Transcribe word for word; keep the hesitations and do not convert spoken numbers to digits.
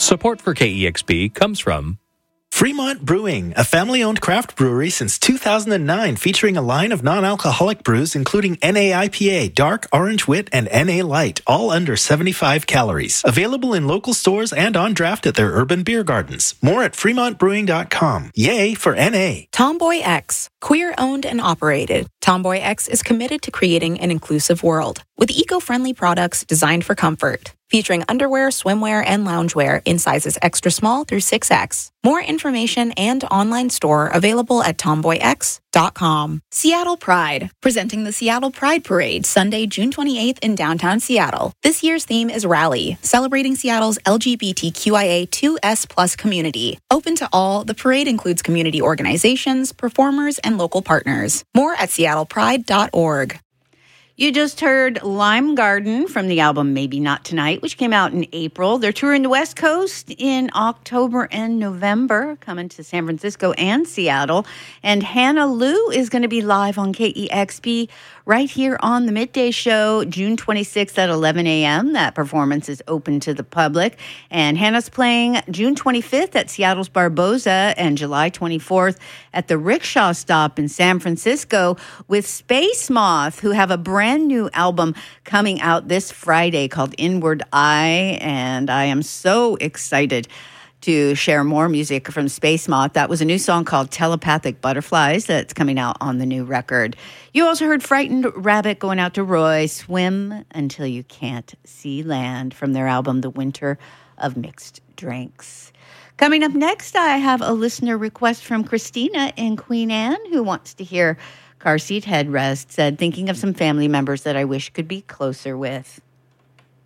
Support for K E X P comes from Fremont Brewing, a family-owned craft brewery since two thousand nine, featuring a line of non-alcoholic brews including N A I P A, Dark, Orange Wit, and N A Light, all under seventy-five calories. Available in local stores and on draft at their urban beer gardens. More at fremont brewing dot com. Yay for N A. Tomboy X, queer-owned and operated. Tomboy X is committed to creating an inclusive world with eco-friendly products designed for comfort, featuring underwear, swimwear, and loungewear in sizes extra small through six X. More information and online store available at tomboy x dot com. Seattle Pride, presenting the Seattle Pride Parade Sunday, June twenty-eighth in downtown Seattle. This year's theme is Rally, celebrating Seattle's L G B T Q I A two S plus community. Open to all, the parade includes community organizations, performers, and local partners. More at seattle pride dot org. You just heard Lime Garden from the album Maybe Not Tonight, which came out in April. They're touring the West Coast in October and November, coming to San Francisco and Seattle. And Hannah Lou is going to be live on K E X P right here on the Midday Show, June twenty-sixth at eleven a.m. That performance is open to the public. And Hannah's playing June twenty-fifth at Seattle's Barboza and July twenty-fourth at the Rickshaw Stop in San Francisco with Space Moth, who have a brand new album coming out this Friday called Inward Eye. And I am so excited to share more music from Space Moth. That was a new song called Telepathic Butterflies that's coming out on the new record. You also heard Frightened Rabbit going out to Roy, Swim Until You Can't See Land from their album The Winter of Mixed Drinks. Coming up next, I have a listener request from Christina in Queen Anne who wants to hear Car Seat Headrest, said, thinking of some family members that I wish could be closer with.